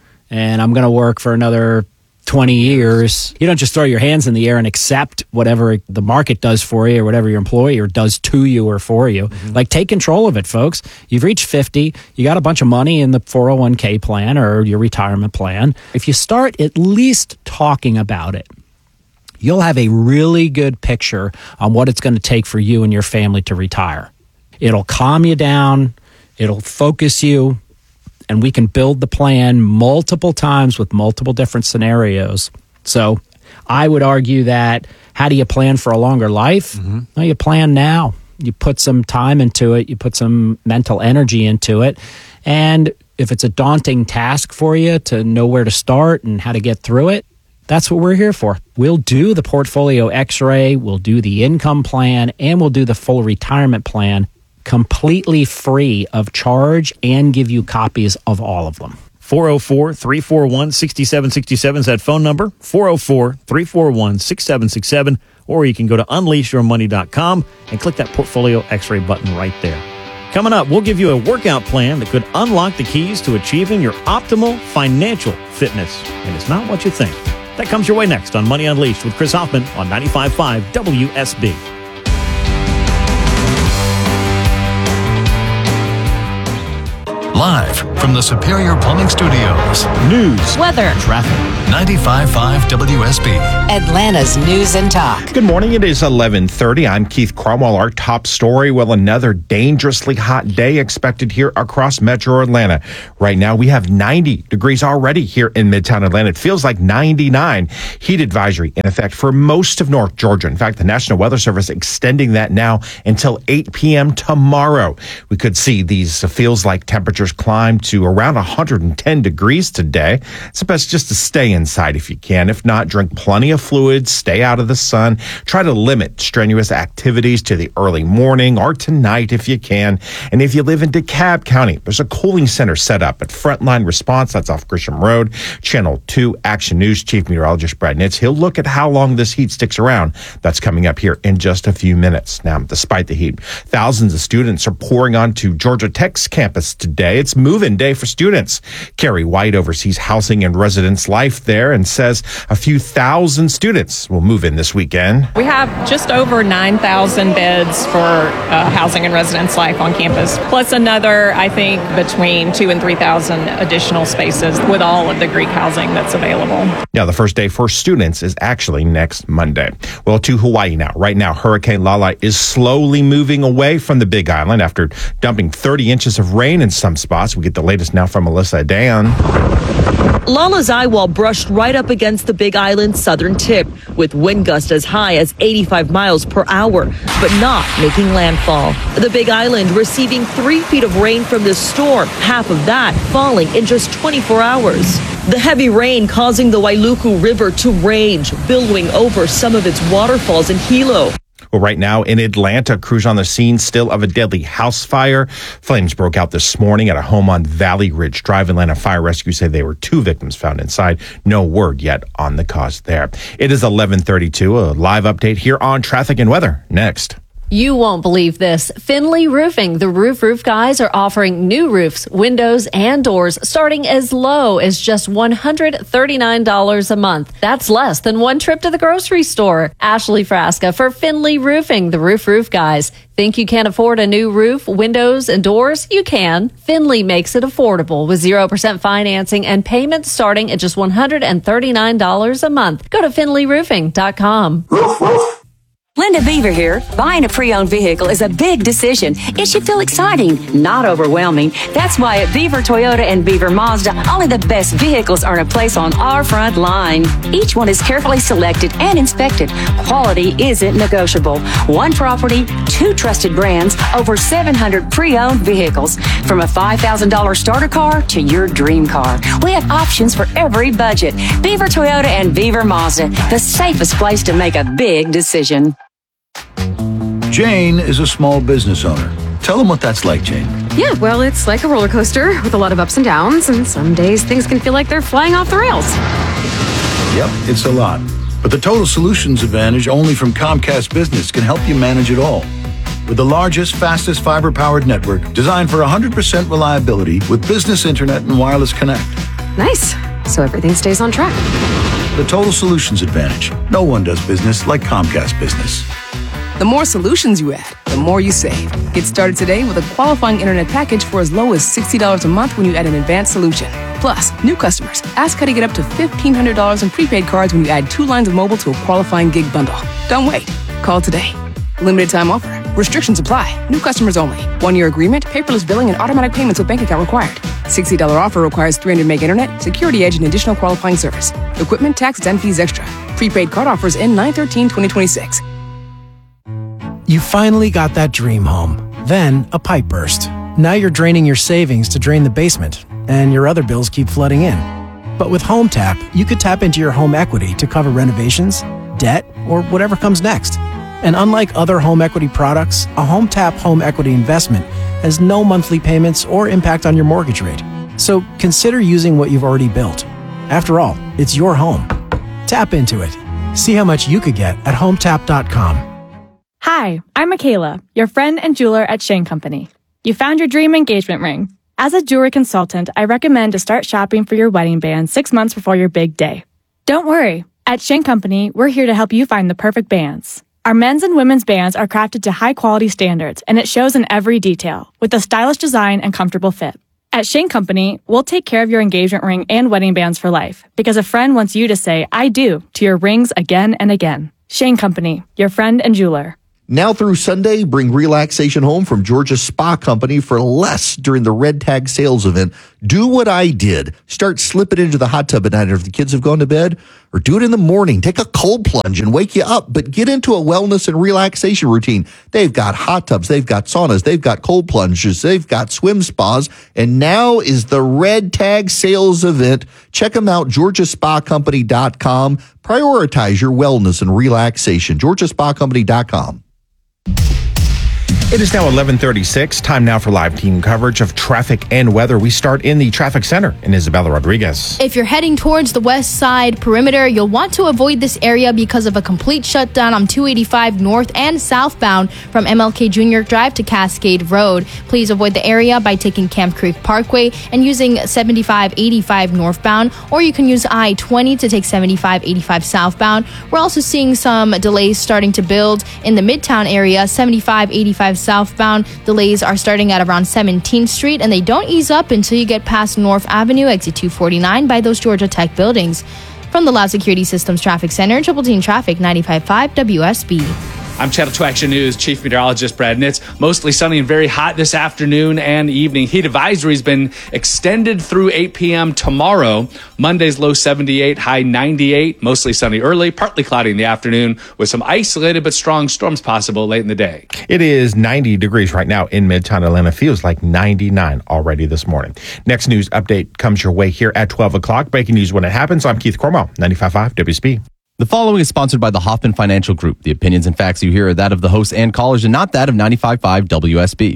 and I'm going to work for another twenty years. You don't just throw your hands in the air and accept whatever the market does for you or whatever your employer does to you or for you. Mm-hmm. Like, take control of it, folks. You've reached fifty. You got a bunch of money in the four oh one k plan or your retirement plan. If you start at least talking about it, you'll have a really good picture on what it's going to take for you and your family to retire. It'll calm you down. It'll focus you. And we can build the plan multiple times with multiple different scenarios. So I would argue that how do you plan for a longer life? Mm-hmm. Well, you plan now. You put some time into it. You put some mental energy into it. And if it's a daunting task for you to know where to start and how to get through it, that's what we're here for. We'll do the Portfolio X-ray, we'll do the income plan, and we'll do the full retirement plan completely free of charge and give you copies of all of them. four oh four, three four one, six seven six seven is that phone number. four oh four, three four one, six seven six seven. or you can go to unleash your money dot com and click that portfolio x-ray button right there. Coming up, we'll give you a workout plan that could unlock the keys to achieving your optimal financial fitness. And it's not what you think. That comes your way next on Money Unleashed with Chris Hoffman on ninety-five point five W S B. Live from the Superior Plumbing Studios. News, weather, traffic. ninety-five point five W S B. Atlanta's News and Talk. Good morning. It is eleven thirty. I'm Keith Cromwell. Our top story. Well, another dangerously hot day expected here across Metro Atlanta. Right now, we have ninety degrees already here in Midtown Atlanta. It feels like ninety-nine. Heat advisory in effect for most of North Georgia. In fact, the National Weather Service extending that now until eight p.m. tomorrow. We could see these feels like temperatures climb to around one hundred ten degrees today. It's best just to stay inside if you can. If not, drink plenty of fluids, stay out of the sun. Try to limit strenuous activities to the early morning or tonight if you can. And if you live in DeKalb County, there's a cooling center set up at Frontline Response. That's off Grisham Road. Channel two Action News Chief Meteorologist Brad Nitz. He'll look at how long this heat sticks around. That's coming up here in just a few minutes. Now, despite the heat, thousands of students are pouring onto Georgia Tech's campus today. It's move-in day for students. Carrie White oversees housing and residence life there and says a few thousand students will move in this weekend. We have just over nine thousand beds for uh, housing and residence life on campus, plus another, I think, between two and three thousand additional spaces with all of the Greek housing that's available. Now, the first day for students is actually next Monday. Well, to Hawaii now. Right now, Hurricane Lala is slowly moving away from the Big Island after dumping thirty inches of rain in some spots. We get the latest now from Melissa Dan. Lala's eyewall brushed right up against the Big Island's southern tip, with wind gusts as high as eighty-five miles per hour, but not making landfall. The Big Island receiving three feet of rain from this storm, half of that falling in just twenty-four hours. The heavy rain causing the Wailuku River to rage, billowing over some of its waterfalls in Hilo. Well, right now in Atlanta, crews on the scene still of a deadly house fire. Flames broke out this morning at a home on Valley Ridge Drive. Atlanta Fire Rescue say there were two victims found inside. No word yet on the cause there. It is eleven thirty-two. A live update here on traffic and weather next. You won't believe this. Finley Roofing, the Roof Roof guys, are offering new roofs, windows, and doors starting as low as just one hundred thirty-nine dollars a month. That's less than one trip to the grocery store. Ashley Frasca for Finley Roofing, the Roof Roof guys. Think you can't afford a new roof, windows, and doors? You can. Finley makes it affordable with zero percent financing and payments starting at just one hundred thirty-nine dollars a month. Go to finley roofing dot com. Linda Beaver here. Buying a pre-owned vehicle is a big decision. It should feel exciting, not overwhelming. That's why at Beaver Toyota and Beaver Mazda, only the best vehicles earn a place on our front line. Each one is carefully selected and inspected. Quality isn't negotiable. One property, two trusted brands, over seven hundred pre-owned vehicles. From a five thousand dollars starter car to your dream car. We have options for every budget. Beaver Toyota and Beaver Mazda, the safest place to make a big decision. Jane is a small business owner. Tell them what that's like, Jane. Yeah, well, it's like a roller coaster with a lot of ups and downs, and some days things can feel like they're flying off the rails. Yep, it's a lot. But the Total Solutions Advantage only from Comcast Business can help you manage it all. With the largest, fastest fiber-powered network designed for one hundred percent reliability with business internet and wireless connect. Nice. So everything stays on track. The Total Solutions Advantage. No one does business like Comcast Business. The more solutions you add, the more you save. Get started today with a qualifying internet package for as low as sixty dollars a month when you add an advanced solution. Plus, new customers, ask how to get up to fifteen hundred dollars in prepaid cards when you add two lines of mobile to a qualifying gig bundle. Don't wait. Call today. Limited time offer. Restrictions apply. New customers only. One-year agreement, paperless billing, and automatic payments with bank account required. sixty dollars offer requires three hundred meg internet, security edge, and additional qualifying service. Equipment, tax, and fees extra. Prepaid card offers end nine thirteen twenty twenty-six. You finally got that dream home. Then a pipe burst. Now you're draining your savings to drain the basement, and your other bills keep flooding in. But with HomeTap, you could tap into your home equity to cover renovations, debt, or whatever comes next. And unlike other home equity products, a HomeTap home equity investment has no monthly payments or impact on your mortgage rate. So consider using what you've already built. After all, it's your home. Tap into it. See how much you could get at home tap dot com. Hi, I'm Michaela, your friend and jeweler at Shane Company. You found your dream engagement ring. As a jewelry consultant, I recommend to start shopping for your wedding band six months before your big day. Don't worry. At Shane Company, we're here to help you find the perfect bands. Our men's and women's bands are crafted to high-quality standards, and it shows in every detail, with a stylish design and comfortable fit. At Shane Company, we'll take care of your engagement ring and wedding bands for life, because a friend wants you to say, I do, to your rings again and again. Shane Company, your friend and jeweler. Now through Sunday, bring relaxation home from Georgia Spa Company for less during the Red Tag sales event. Do what I did. Start slipping into the hot tub at night if the kids have gone to bed, or do it in the morning. Take a cold plunge and wake you up, but get into a wellness and relaxation routine. They've got hot tubs, they've got saunas, they've got cold plunges, they've got swim spas, and now is the Red Tag sales event. Check them out, georgia spa company dot com. Prioritize your wellness and relaxation, georgia spa company dot com. It is now eleven thirty-six. Time now for live team coverage of traffic and weather. We start in the traffic center in Isabella Rodriguez. If you're heading towards the west side perimeter, you'll want to avoid this area because of a complete shutdown on two eighty-five north and southbound from M L K Junior Drive to Cascade Road. Please avoid the area by taking Camp Creek Parkway and using seventy-five eighty-five northbound, or you can use I twenty to take seventy-five eighty-five southbound. We're also seeing some delays starting to build in the Midtown area. seventy-five eighty-five southbound delays are starting at around seventeenth Street, and they don't ease up until you get past North Avenue, exit two forty-nine by those Georgia Tech buildings. From the Loud Security Systems Traffic Center, Triple Team Traffic, ninety-five point five W S B. I'm Channel two Action News Chief Meteorologist Brad Nitz. Mostly sunny and very hot this afternoon and evening. Heat advisory has been extended through eight p.m. tomorrow. Monday's low seventy-eight, high ninety-eight. Mostly sunny early, partly cloudy in the afternoon with some isolated but strong storms possible late in the day. It is ninety degrees right now in Midtown Atlanta. Feels like ninety-nine already this morning. Next news update comes your way here at twelve o'clock. Breaking news when it happens. I'm Keith Cornwell, ninety-five point five W S B. The following is sponsored by the Hoffman Financial Group. The opinions and facts you hear are that of the hosts and callers and not that of ninety-five point five W S B.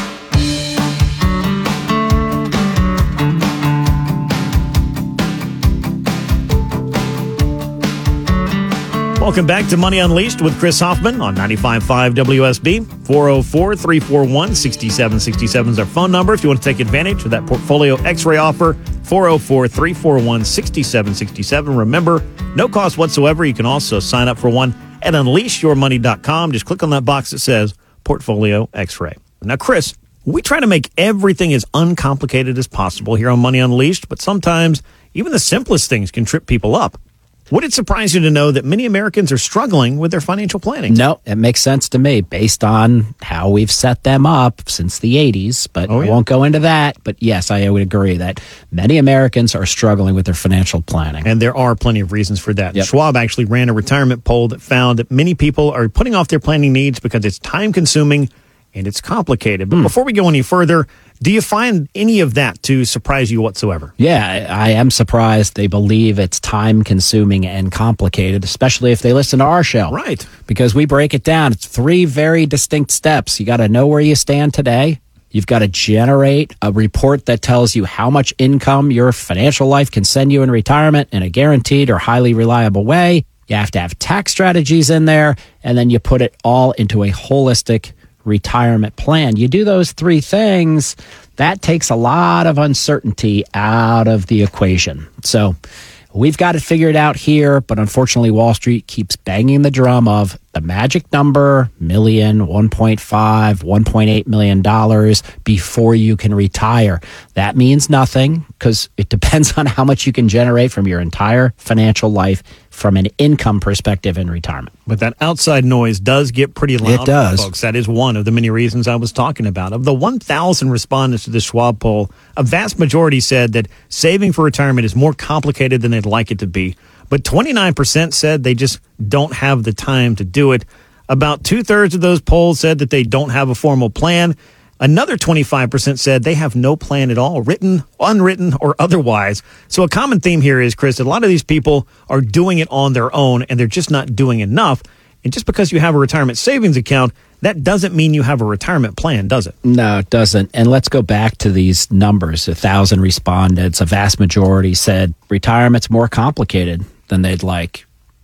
Welcome back to Money Unleashed with Chris Hoffman on ninety-five point five W S B. four oh four, three four one, six seven six seven is our phone number if you want to take advantage of that portfolio x-ray offer. four oh four, three four one, six seven six seven. Remember, no cost whatsoever. You can also sign up for one at unleash your money dot com. Just click on that box that says Portfolio X-Ray. Now, Chris, we try to make everything as uncomplicated as possible here on Money Unleashed, but sometimes even the simplest things can trip people up. Would it surprise you to know that many Americans are struggling with their financial planning? No, it makes sense to me based on how we've set them up since the eighties, but Oh, yeah. I won't go into that. But yes, I would agree that many Americans are struggling with their financial planning. And there are plenty of reasons for that. Yep. Schwab actually ran a retirement poll that found that many people are putting off their planning needs because it's time consuming and it's complicated. But Hmm. before we go any further, do you find any of that to surprise you whatsoever? Yeah, I I am surprised they believe it's time consuming and complicated, especially if they listen to our show. Right. Because we break it down. It's three very distinct steps. You got to know where you stand today. You've got to generate a report that tells you how much income your financial life can send you in retirement in a guaranteed or highly reliable way. You have to have tax strategies in there, and then you put it all into a holistic retirement plan. You do those three things, that takes a lot of uncertainty out of the equation. So we've got it figured out here, but unfortunately Wall Street keeps banging the drum of the magic number, million, one point five, one point eight million dollars before you can retire. That means nothing because it depends on how much you can generate from your entire financial life from an income perspective in retirement. But that outside noise does get pretty loud. It does. Folks. That is one of the many reasons I was talking about. Of the one thousand respondents to the Schwab poll, a vast majority said that saving for retirement is more complicated than they'd like it to be. But twenty-nine percent said they just don't have the time to do it. About two-thirds of those polls said that they don't have a formal plan. Another twenty-five percent said they have no plan at all, written, unwritten, or otherwise. So a common theme here is, Chris, that a lot of these people are doing it on their own, and they're just not doing enough. And just because you have a retirement savings account, that doesn't mean you have a retirement plan, does it? No, it doesn't. And let's go back to these numbers. A thousand respondents, a vast majority said retirement's more complicated than they'd like.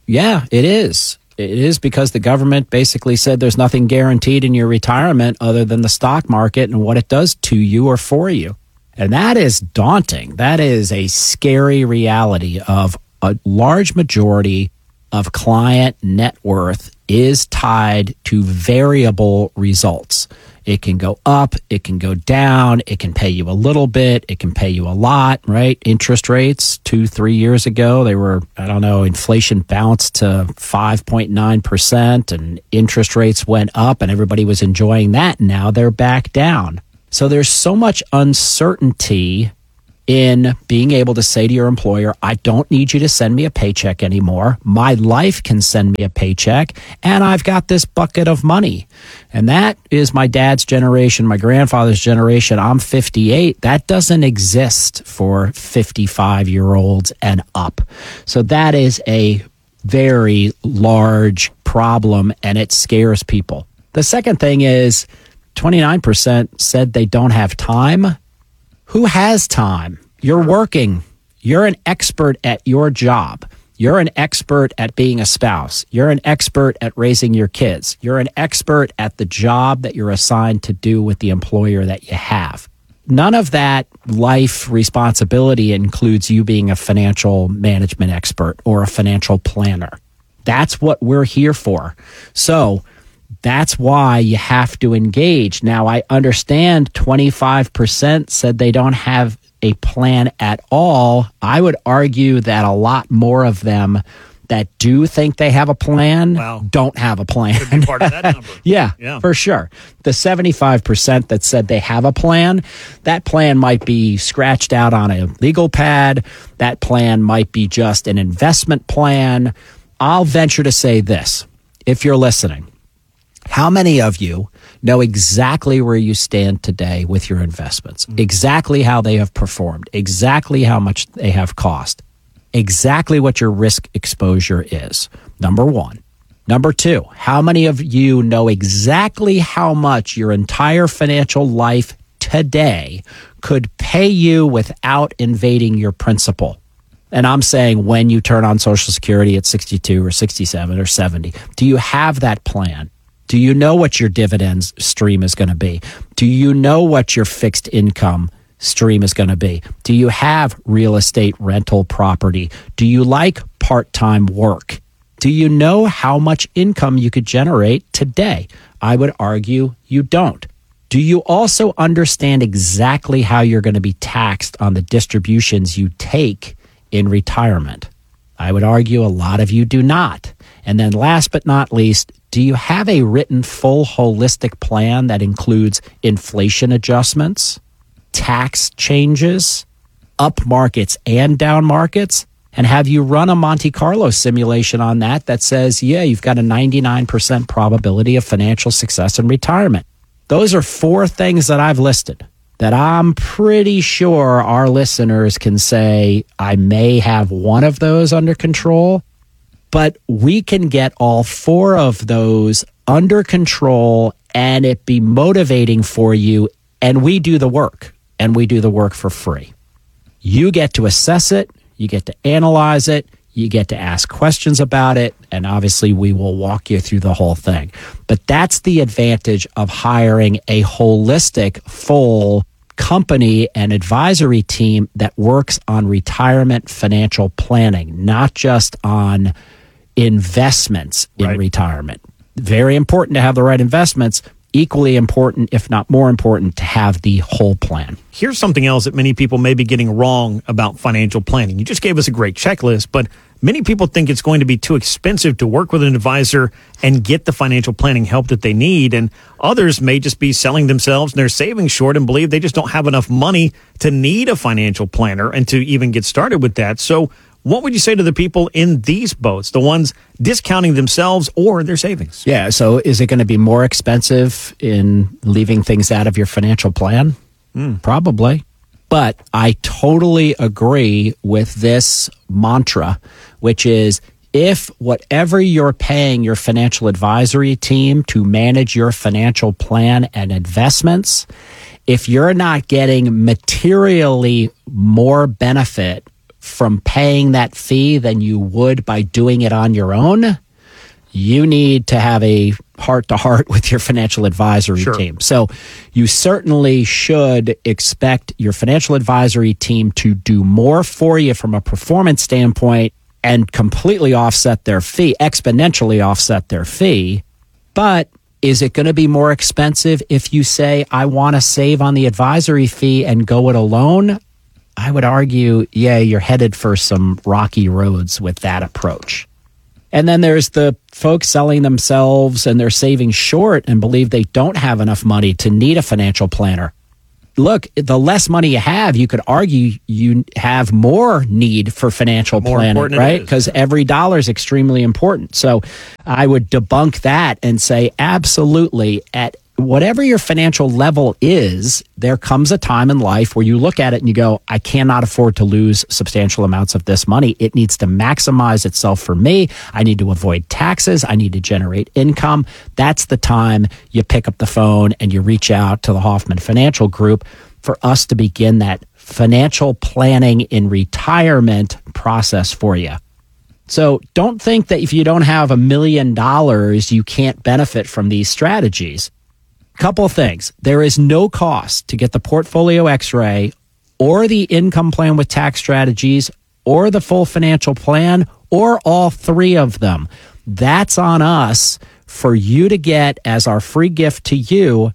Yeah, it is. It is because the government basically said there's nothing guaranteed in your retirement other than the stock market and what it does to you or for you. And that is daunting. That is a scary reality of a large majority of client net worth is tied to variable results. It can go up, it can go down, it can pay you a little bit, it can pay you a lot, right? Interest rates two, three years ago, they were, I don't know, inflation bounced to five point nine percent and interest rates went up and everybody was enjoying that. Now they're back down. So there's so much uncertainty in being able to say to your employer, I don't need you to send me a paycheck anymore. My life can send me a paycheck, and I've got this bucket of money. And that is my dad's generation, my grandfather's generation. I'm fifty-eight. That doesn't exist for fifty-five-year-olds and up. So that is a very large problem, and it scares people. The second thing is twenty-nine percent said they don't have time. Who has time? You're working. You're an expert at your job. You're an expert at being a spouse. You're an expert at raising your kids. You're an expert at the job that you're assigned to do with the employer that you have. None of that life responsibility includes you being a financial management expert or a financial planner. That's what we're here for. So that's why you have to engage. Now, I understand twenty-five percent said they don't have a plan at all. I would argue that a lot more of them that do think they have a plan wow. don't have a plan. Could be part of that number. yeah, yeah, for sure. The seventy-five percent that said they have a plan, that plan might be scratched out on a legal pad. That plan might be just an investment plan. I'll venture to say this, if you're listening. How many of you know exactly where you stand today with your investments, mm-hmm. exactly how they have performed, exactly how much they have cost, exactly what your risk exposure is? Number one. Number two, how many of you know exactly how much your entire financial life today could pay you without invading your principal? And I'm saying when you turn on Social Security at sixty-two or sixty-seven or seventy, do you have that plan? Do you know what your dividends stream is going to be? Do you know what your fixed income stream is going to be? Do you have real estate rental property? Do you like part-time work? Do you know how much income you could generate today? I would argue you don't. Do you also understand exactly how you're going to be taxed on the distributions you take in retirement? I would argue a lot of you do not. And then last but not least, do you have a written full holistic plan that includes inflation adjustments, tax changes, up markets and down markets? And have you run a Monte Carlo simulation on that that says, yeah, you've got a ninety-nine percent probability of financial success in retirement? Those are four things that I've listed that I'm pretty sure our listeners can say, I may have one of those under control. But we can get all four of those under control and it be motivating for you. And we do the work, and we do the work for free. You get to assess it. You get to analyze it. You get to ask questions about it. And obviously, we will walk you through the whole thing. But that's the advantage of hiring a holistic, full company and advisory team that works on retirement financial planning, not just on investments in right. retirement. Very important to have the right investments. Equally important, if not more important, to have the whole plan. Here's something else that many people may be getting wrong about financial planning. You just gave us a great checklist, but many people think it's going to be too expensive to work with an advisor and get the financial planning help that they need. And others may just be selling themselves and their savings short and believe they just don't have enough money to need a financial planner and to even get started with that. So what would you say to the people in these boats, the ones discounting themselves or their savings? Yeah, so is it going to be more expensive in leaving things out of your financial plan? Mm. Probably. But I totally agree with this mantra, which is if whatever you're paying your financial advisory team to manage your financial plan and investments, if you're not getting materially more benefit from paying that fee than you would by doing it on your own, you need to have a heart-to-heart with your financial advisory Sure. team. So you certainly should expect your financial advisory team to do more for you from a performance standpoint and completely offset their fee, exponentially offset their fee. But is it going to be more expensive if you say, I want to save on the advisory fee and go it alone? I would argue, yeah, you're headed for some rocky roads with that approach. And then there's the folks selling themselves and they're saving short and believe they don't have enough money to need a financial planner. Look, the less money you have, you could argue you have more need for financial More planning, important it right? is. Because every dollar is extremely important. So I would debunk that and say, absolutely, at whatever your financial level is, there comes a time in life where you look at it and you go, I cannot afford to lose substantial amounts of this money. It needs to maximize itself for me. I need to avoid taxes. I need to generate income. That's the time you pick up the phone and you reach out to the Hoffman Financial Group for us to begin that financial planning in retirement process for you. So don't think that if you don't have a million dollars, you can't benefit from these strategies. Couple of things. There is no cost to get the portfolio x-ray or the income plan with tax strategies or the full financial plan or all three of them. That's on us for you to get as our free gift to you.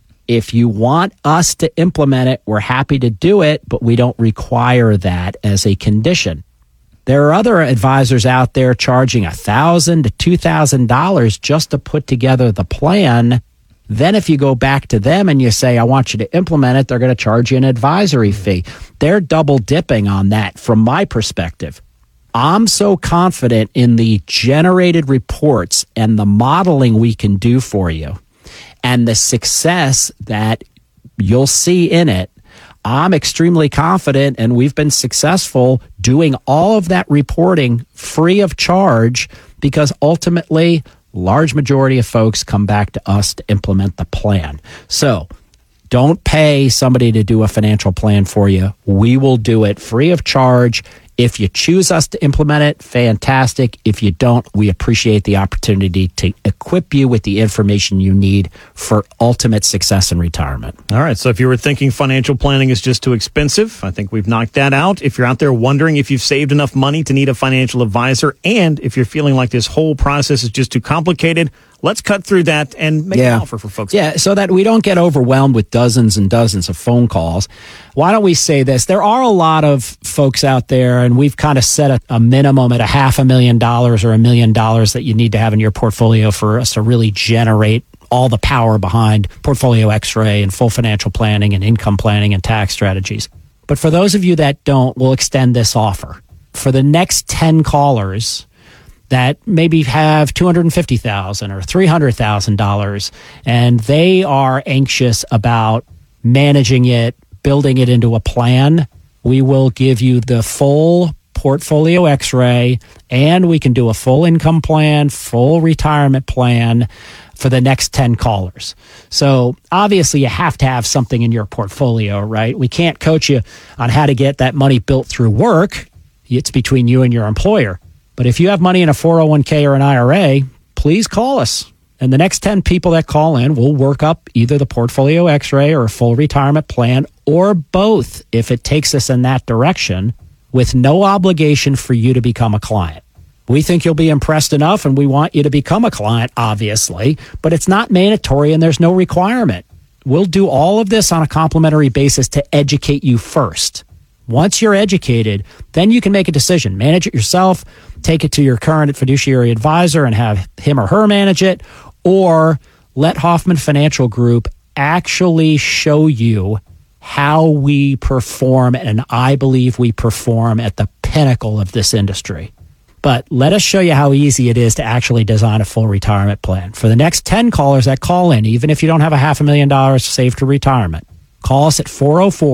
If you want us to implement it, we're happy to do it, but we don't require that as a condition. There are other advisors out there charging one thousand dollars to two thousand dollars just to put together the plan. Then if you go back to them and you say, I want you to implement it, they're going to charge you an advisory fee. They're double dipping on that from my perspective. I'm so confident in the generated reports and the modeling we can do for you and the success that you'll see in it. I'm extremely confident, and we've been successful doing all of that reporting free of charge because ultimately large majority of folks come back to us to implement the plan. So don't pay somebody to do a financial plan for you. We will do it free of charge. If you choose us to implement it, fantastic. If you don't, we appreciate the opportunity to equip you with the information you need for ultimate success in retirement. All right. So if you were thinking financial planning is just too expensive, I think we've knocked that out. If you're out there wondering if you've saved enough money to need a financial advisor, and if you're feeling like this whole process is just too complicated, let's cut through that and make Yeah. an offer for folks. Yeah, so that we don't get overwhelmed with dozens and dozens of phone calls. Why don't we say this? There are a lot of folks out there, and we've kind of set a, a minimum at a half a million dollars or a million dollars that you need to have in your portfolio for us to really generate all the power behind portfolio x-ray and full financial planning and income planning and tax strategies. But for those of you that don't, we'll extend this offer. For the next ten callers that maybe have two hundred fifty thousand dollars or three hundred thousand dollars, and they are anxious about managing it, building it into a plan, we will give you the full portfolio x-ray, and we can do a full income plan, full retirement plan for the next ten callers. So obviously you have to have something in your portfolio, right? We can't coach you on how to get that money built through work. It's between you and your employer. But if you have money in a four oh one k or an I R A, please call us. And the next ten people that call in, we'll work up either the portfolio x-ray or a full retirement plan or both if it takes us in that direction with no obligation for you to become a client. We think you'll be impressed enough and we want you to become a client, obviously, but it's not mandatory and there's no requirement. We'll do all of this on a complimentary basis to educate you first. Once you're educated, then you can make a decision. Manage it yourself, take it to your current fiduciary advisor and have him or her manage it, or let Hoffman Financial Group actually show you how we perform, and I believe we perform at the pinnacle of this industry. But let us show you how easy it is to actually design a full retirement plan. For the next ten callers that call in, even if you don't have a half a million dollars saved for retirement, call us at four oh four,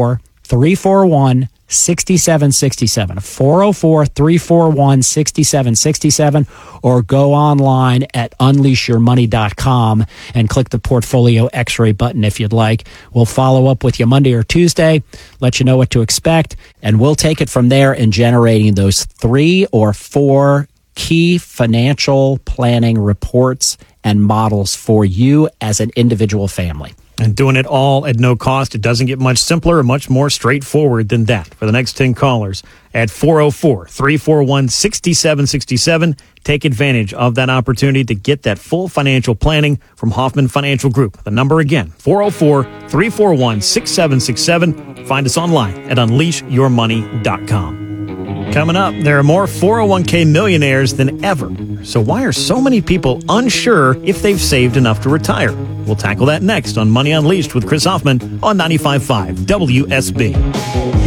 three four one, six seven six seven. four oh four, three four one, six seven six seven, or go online at unleash your money dot com and click the Portfolio X-ray button if you'd like. We'll follow up with you Monday or Tuesday, let you know what to expect, and we'll take it from there in generating those three or four key financial planning reports and models for you as an individual family. And doing it all at no cost. It doesn't get much simpler or much more straightforward than that. For the next ten callers at four oh four, three four one, six seven six seven, take advantage of that opportunity to get that full financial planning from Hoffman Financial Group. The number again, four oh four, three four one, six seven six seven. Find us online at unleash your money dot com. Coming up, there are more four oh one k millionaires than ever. So why are so many people unsure if they've saved enough to retire? We'll tackle that next on Money Unleashed with Chris Hoffman on ninety-five point five W S B.